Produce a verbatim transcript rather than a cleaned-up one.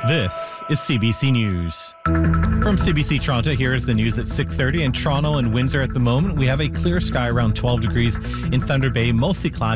This is C B C News. From C B C Toronto, here is the news at six thirty. In Toronto and Windsor at the moment, we have a clear sky around twelve degrees. In Thunder Bay, mostly cloudy.